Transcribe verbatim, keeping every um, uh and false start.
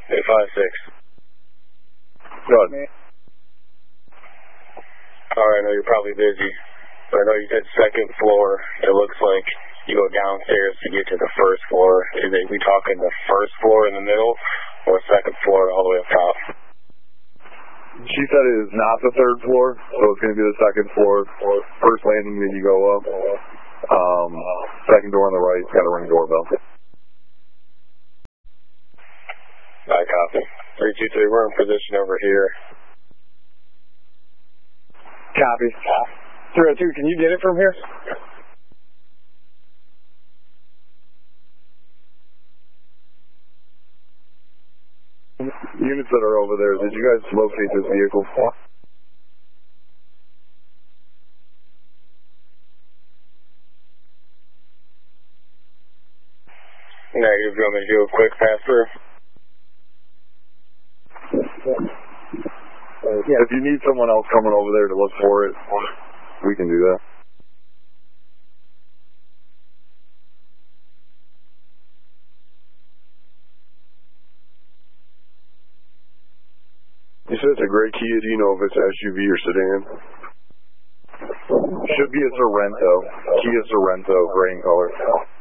eight five six. Good. Alright, I know you're probably busy, but I know you said second floor. It looks like you go downstairs to get to the first floor. Is it, we talking the first floor in the middle, or second floor all the way up top? She said it is not the third floor, so it's going to be the second floor. First landing that you go up. Um, second door on the right, got a ring doorbell. I copy. three two three, we're in position over here. Copy. three oh two, can you get it from here? Units that are over there, did you guys locate this vehicle? Negative, you want me to do a quick pass through? Yeah, if you need someone else coming over there to look for it, we can do that. You said it's a gray Kia. Do you know if it's S U V or sedan? Should be a Sorento. Kia Sorento, gray in color.